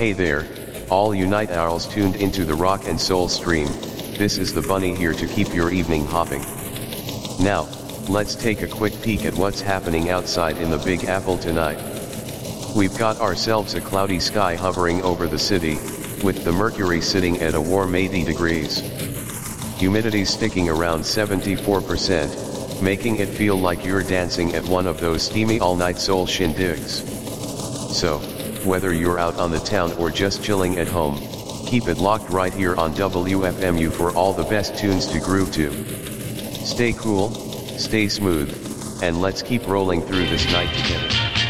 Hey there, all you night owls tuned into the rock and soul stream. This is the bunny here to keep your evening hopping. Now, let's take a quick peek at what's happening outside in the Big Apple tonight. We've got ourselves a cloudy sky hovering over the city, with the mercury sitting at a warm 80 degrees. Humidity sticking around 74%, making it feel like you're dancing at one of those steamy all-night soul shindigs. So, whether you're out on the town or just chilling at home, keep it locked right here on WFMU for all the best tunes to groove to. Stay cool, stay smooth, and let's keep rolling through this night together.